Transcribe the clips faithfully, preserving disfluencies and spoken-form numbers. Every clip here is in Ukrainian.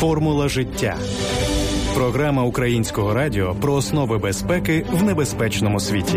Формула життя. Програма Українського радіо про основи безпеки в небезпечному світі.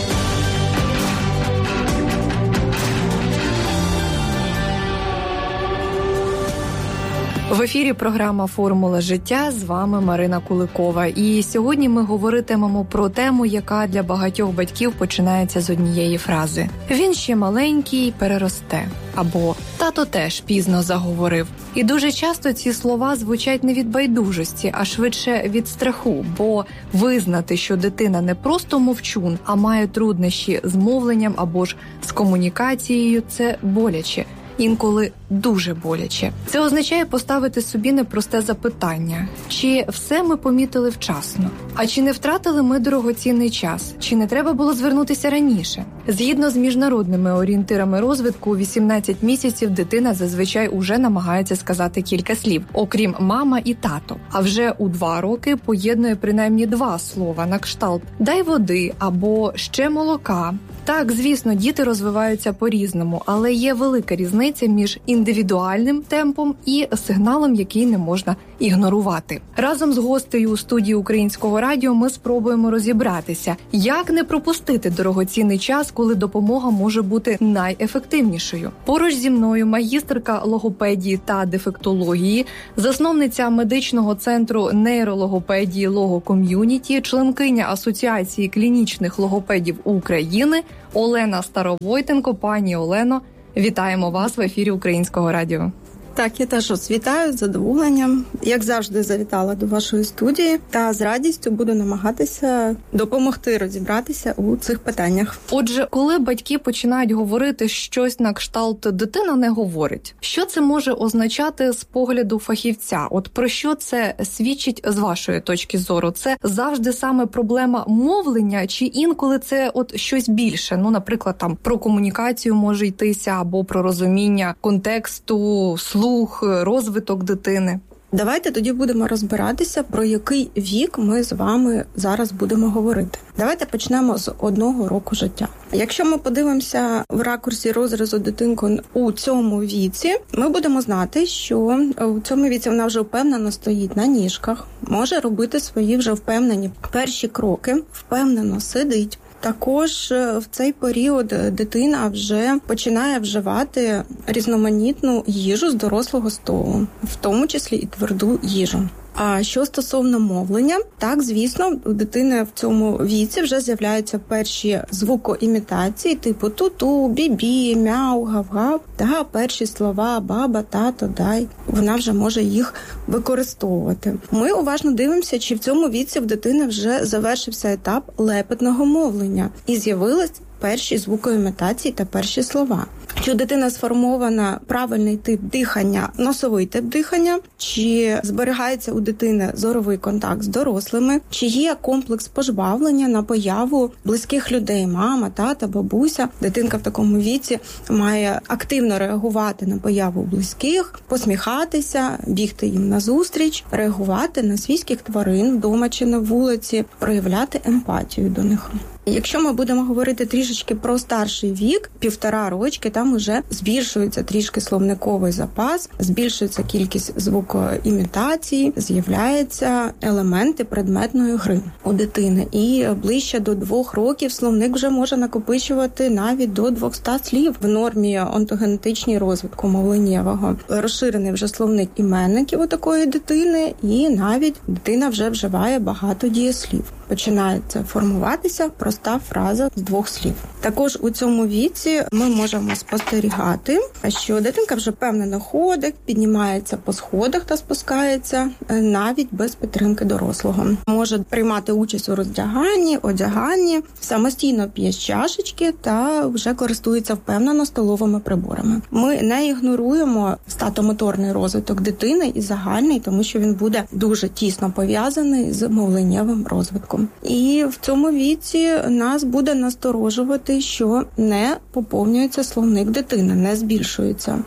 В ефірі програма «Формула життя», з вами Марина Куликова. І сьогодні ми говоритимемо про тему, яка для багатьох батьків починається з однієї фрази. «Він ще маленький, переросте». Або «Тато теж пізно заговорив». І дуже часто ці слова звучать не від байдужості, а швидше від страху, бо визнати, що дитина не просто мовчун, а має труднощі з мовленням або ж з комунікацією – це боляче. Інколи дуже боляче. Це означає поставити собі непросте запитання. Чи все ми помітили вчасно? А чи не втратили ми дорогоцінний час? Чи не треба було звернутися раніше? Згідно з міжнародними орієнтирами розвитку, у вісімнадцять місяців дитина зазвичай уже намагається сказати кілька слів, окрім «мама» і «тато». А вже у два роки поєднує принаймні два слова на кшталт «дай води» або «ще молока». Так, звісно, діти розвиваються по-різному, але є велика різниця між індивідуальним темпом і сигналом, який не можна ігнорувати. Разом з гостею у студії Українського радіо ми спробуємо розібратися, як не пропустити дорогоцінний час, коли допомога може бути найефективнішою. Поруч зі мною магістерка логопедії та дефектології, засновниця медичного центру нейрологопедії «Лого-ком'юніті», членкиня Асоціації клінічних логопедів України Олена Старовойтенко. Пані Олено, вітаємо вас в ефірі Українського радіо. Так, я теж вас вітаю з задоволенням. Як завжди, завітала до вашої студії та з радістю буду намагатися допомогти розібратися у цих питаннях. Отже, коли батьки починають говорити щось на кшталт «дитина не говорить», що це може означати з погляду фахівця? От про що це свідчить з вашої точки зору? Це завжди саме проблема мовлення, чи інколи це от щось більше? Ну, наприклад, там про комунікацію може йтися або про розуміння контексту, слуху, розвиток дитини. Давайте тоді будемо розбиратися, про який вік ми з вами зараз будемо говорити. Давайте почнемо з одного року життя. Якщо ми подивимося в ракурсі розрізу дитинку у цьому віці, ми будемо знати, що у цьому віці вона вже впевнено стоїть на ніжках, може робити свої вже впевнені перші кроки, впевнено сидить. Також в цей період дитина вже починає вживати різноманітну їжу з дорослого столу, в тому числі і тверду їжу. А що стосовно мовлення, так, звісно, у дитини в цьому віці вже з'являються перші звукоімітації, типу ту-ту, бі-бі, мяу, гав-гав, та перші слова баба, тато, дай. Вона вже може їх використовувати. Ми уважно дивимося, чи в цьому віці в дитини вже завершився етап лепетного мовлення і з'явились перші звукоімітації та перші слова. Чи дитина сформована правильний тип дихання, носовий тип дихання, чи зберігається у дитини зоровий контакт з дорослими, чи є комплекс пожвавлення на появу близьких людей, мама, тата, бабуся. Дитинка в такому віці має активно реагувати на появу близьких, посміхатися, бігти їм назустріч, реагувати на свійських тварин вдома чи на вулиці, проявляти емпатію до них. Якщо ми будемо говорити трішечки про старший вік, півтора рочки, там вже збільшується трішки словниковий запас, збільшується кількість звукоімітацій, з'являються елементи предметної гри у дитини. І ближче до двох років словник вже може накопичувати навіть до двохсот слів в нормі онтогенетичній розвитку мовленнєвого. Розширений вже словник іменників у такої дитини, і навіть дитина вже вживає багато дієслів. Починається формуватися проста фраза з двох слів. Також у цьому віці ми можемо спостерігати, що дитинка вже впевнено ходить, піднімається по сходах та спускається навіть без підтримки дорослого. Може приймати участь у роздяганні, одяганні, самостійно п'є з чашечки та вже користується впевнено столовими приборами. Ми не ігноруємо статомоторний розвиток дитини і загальний, тому що він буде дуже тісно пов'язаний з мовленнєвим розвитком. І в цьому віці нас буде насторожувати, що не поповнюється словник дитини, не збільшується.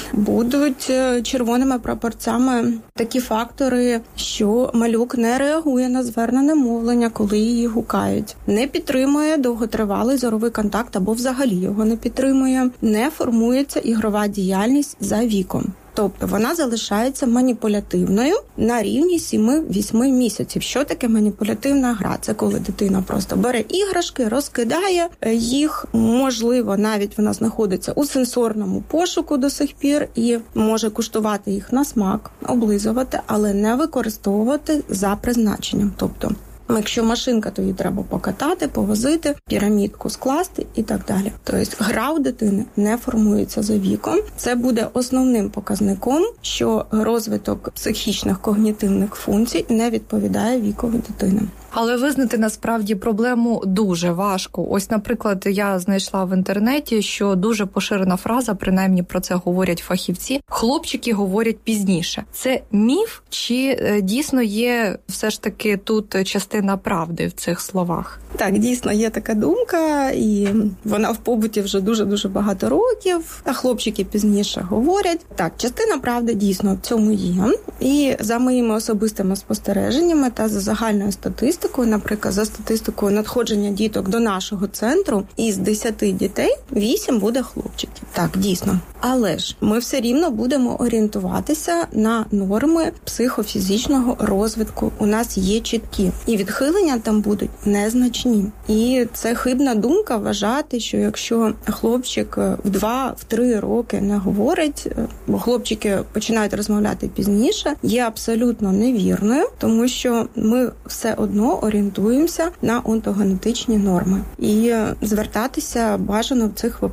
Будуть червоними прапорцями такі фактори, що малюк не реагує на звернене мовлення, коли її гукають, не підтримує довготривалий зоровий контакт або взагалі його не підтримує, не формується ігрова діяльність за віком. Тобто вона залишається маніпулятивною на рівні сім-вісім місяців. Що таке маніпулятивна гра? Це коли дитина просто бере іграшки, розкидає їх, можливо, навіть вона знаходиться у сенсорному пошуку до сих пір і може куштувати їх на смак, облизувати, але не використовувати за призначенням. Тобто, якщо машинка, то її треба покатати, повозити, пірамідку скласти і так далі. Тобто гра у дитини не формується за віком. Це буде основним показником, що розвиток психічних когнітивних функцій не відповідає вікові дитини. Але визнати насправді проблему дуже важко. Ось, наприклад, я знайшла в інтернеті, що дуже поширена фраза, принаймні про це говорять фахівці, хлопчики говорять пізніше. Це міф чи дійсно є все ж таки тут частина правди в цих словах? Так, дійсно, є така думка, і вона в побуті вже дуже-дуже багато років, а хлопчики пізніше говорять. Так, частина правди дійсно в цьому є. І за моїми особистими спостереженнями та за загальною статистикою, наприклад, за статистикою надходження діток до нашого центру, із десяти дітей вісім буде хлопчиків. Так, дійсно. Але ж ми все рівно будемо орієнтуватися на норми психофізичного розвитку. У нас є чіткі. І відхилення там будуть незначні. І це хибна думка вважати, що якщо хлопчик в два-три роки не говорить, бо хлопчики починають розмовляти пізніше, є абсолютно невірною, тому що ми все одно орієнтуємося на онтогенетичні норми. І звертатися бажано в цих